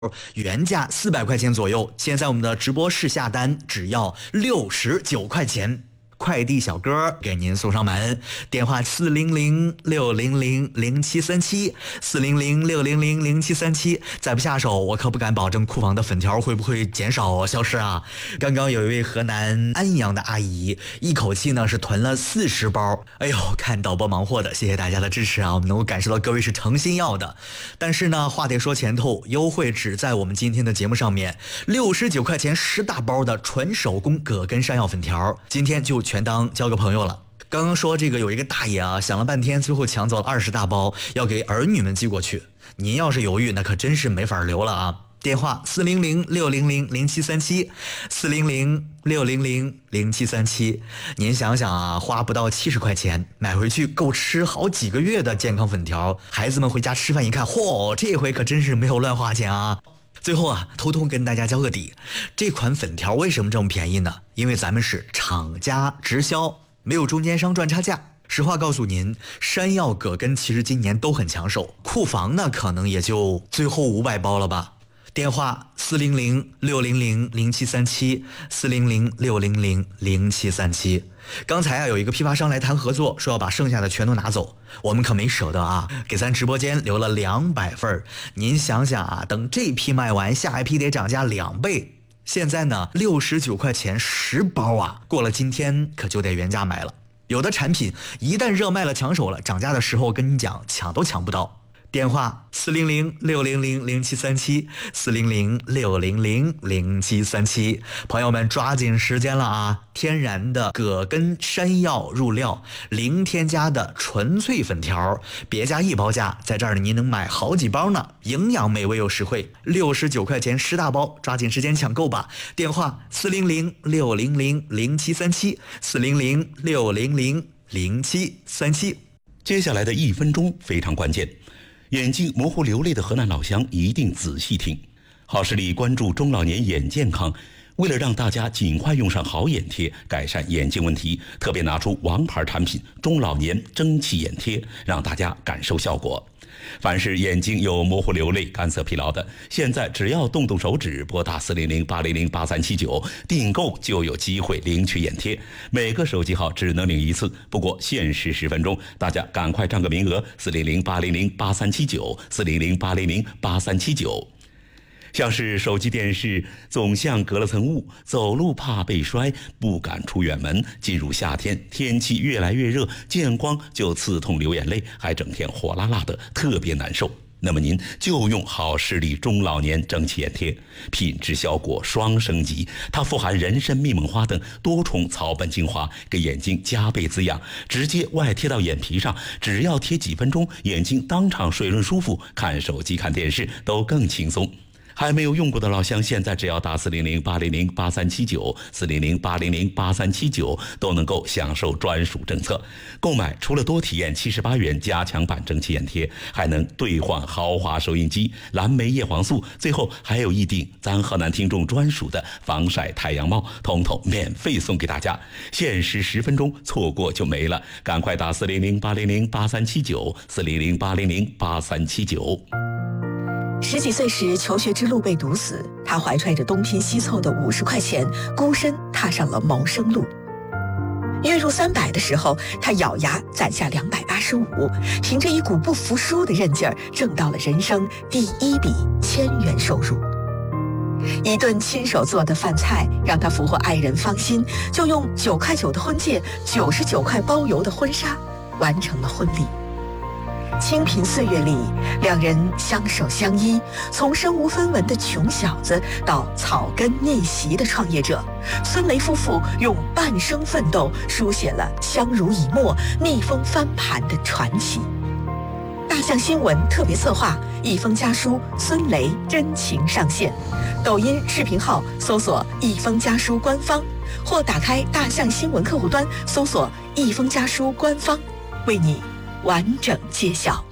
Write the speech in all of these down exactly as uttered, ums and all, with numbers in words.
原价四百块钱左右，现在我们的直播室下单只要六十九块钱。快递小哥给您送上门，电话四零零六零零零七三七，四零零六零零零七三七。再不下手，我可不敢保证库房的粉条会不会减少消失啊！刚刚有一位河南安阳的阿姨，一口气呢是囤了四十包。哎呦，看导播忙活的，谢谢大家的支持啊！我们能够感受到各位是诚心要的。但是呢，话得说前头，优惠只在我们今天的节目上面，六十九块钱十大包的纯手工葛根山药粉条，今天就全当交个朋友了。刚刚说这个有一个大爷啊，想了半天，最后抢走了二十大包，要给儿女们寄过去。您要是犹豫，那可真是没法留了啊！电话四零零六零零零七三七，四零零六零零零七三七。您想想啊，花不到七十块钱买回去够吃好几个月的健康粉条，孩子们回家吃饭一看，嚯，这回可真是没有乱花钱啊！最后啊，偷偷跟大家交个底，这款粉条为什么这么便宜呢？因为咱们是厂家直销，没有中间商赚差价。实话告诉您，山药葛根其实今年都很抢手，库房呢可能也就最后五百包了吧。电话四零零六零零零七三七，四零零六零零零七三七。刚才啊有一个批发商来谈合作，说要把剩下的全都拿走，我们可没舍得啊，给咱直播间留了两百份。您想想啊，等这批卖完，下一批得涨价两倍。现在呢六十九块钱十包啊，过了今天可就得原价买了。有的产品一旦热卖了抢手了，涨价的时候跟你讲抢都抢不到。电话四零零六零零零七三七，四零零六零零零七三七。朋友们抓紧时间了啊！天然的葛根山药入料，零添加的纯粹粉条，别家一包价，在这儿您能买好几包呢，营养美味又实惠，六十九块钱十大包，抓紧时间抢购吧！电话四零零六零零零七三七，四零零六零零零七三七。 接下来的一分钟非常关键。眼睛模糊流泪的河南老乡一定仔细听。好视力关注中老年眼健康，为了让大家尽快用上好眼贴，改善眼睛问题，特别拿出王牌产品中老年蒸汽眼贴，让大家感受效果。凡是眼睛有模糊流泪、干涩疲劳的，现在只要动动手指，拨打四零零八零零八三七九订购，就有机会领取眼贴。每个手机号只能领一次，不过限时十分钟，大家赶快占个名额。四零零八零零八三七九，四零零八零零八三七九。像是手机电视总像隔了层雾，走路怕被摔，不敢出远门。进入夏天，天气越来越热，见光就刺痛流眼泪，还整天火辣辣的，特别难受。那么您就用好视力中老年蒸汽眼贴，品质效果双升级，它富含人参、蜜蒙花等多重草本精华，给眼睛加倍滋养，直接外贴到眼皮上，只要贴几分钟，眼睛当场水润舒服，看手机看电视都更轻松。还没有用过的老乡，现在只要打四零零八零零八三七九，四零零八零零八三七九，都能够享受专属政策。购买除了多体验七十八元加强版蒸汽眼贴，还能兑换豪华收音机、蓝莓叶黄素，最后还有一顶咱河南听众专属的防晒太阳帽，统统免费送给大家。限时十分钟，错过就没了，赶快打四零零八零零八三七九，四零零八零零八三七九。 十几岁时，求学之路被堵死，他怀揣着东拼西凑的五十块钱，孤身踏上了谋生路。月入三百的时候，他咬牙攒下两百八十五，凭着一股不服输的韧劲儿，挣到了人生第一笔千元收入。一顿亲手做的饭菜让他俘获爱人芳心，就用九块九的婚戒、九十九块包邮的婚纱，完成了婚礼。清贫岁月里，两人相守相依，从身无分文的穷小子到草根逆袭的创业者，孙雷夫妇用半生奋斗书写了相濡以沫、逆风翻盘的传奇。大象新闻特别策划，一封家书孙雷真情上线，抖音视频号搜索一封家书官方，或打开大象新闻客户端搜索一封家书官方，为你完整揭晓。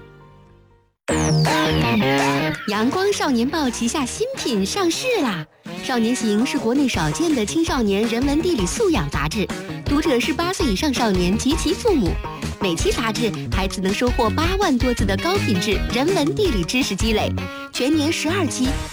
阳光少年报旗下新品上市啦！少年行是国内少见的青少年人文地理素养杂志，读者是八岁以上少年及其父母。每期杂志，孩子能收获八万多字的高品质人文地理知识积累， 全年十二期。